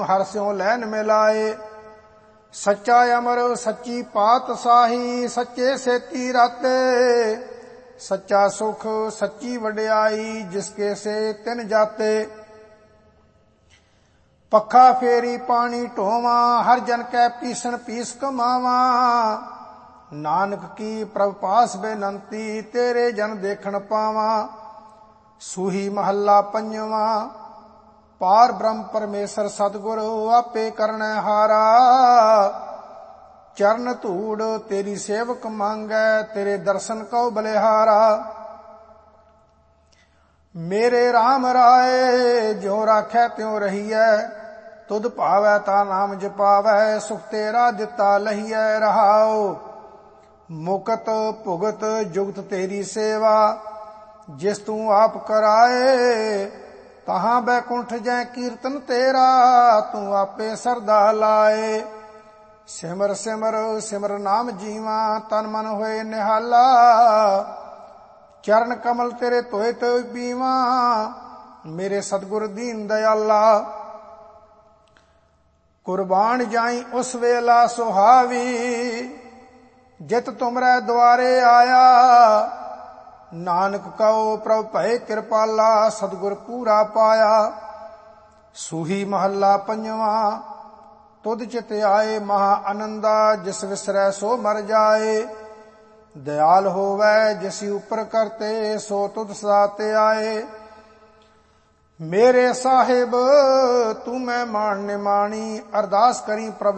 हर स्यों लैन मिलाए। सच्चा अमर सच्ची पातशाही, सच्चे सेती राते। सच्चा सुख सच्ची वड्याई, जिसके से तिन जाते। पखा फेरी पानी ढोवा, हर जन कै पीसन पीस कमावा। नानक की प्रभ पास बेनंती, तेरे जन देखण पावा। सूही महला पंजवा, पार ब्रह्म परमेश्वर सतगुरु, आपे करनै हारा। चरण धूड़ तेरी सेवक मांगै, तेरे दर्शन कौ बलिहारा। मेरे राम राय ज्यों राखै त्यों रहियै, तुध भावै ता नाम जपावै। सुख तेरा दिता लहियै रहाओ, मुकत भुगत जुगत तेरी सेवा। जिस तू आप कराए, तहां बैकुंठ जै कीर्तन तेरा। तू आपे सरदा लाए। सिमर सिमर सिमर नाम जीवा, तन मन होए निहाला। चरण कमल तेरे धोए तो पीवा, मेरे सतगुर दीन दयाला। कुर्बान जाई उस वेला सुहावी, जित तुमरे द्वारे आया। नानक कहो प्रभु भय कृपाला, सतगुर पूरा पाया। सूही महला पंजवा, तुध चित आए महा आनंदा। जिस विसरै सो मर जाए, दयाल होवै जिसी उपर करते। सो तुध सदाते आए। मेरे साहिब तू मैं मान निमाणी, अरदास करी प्रभु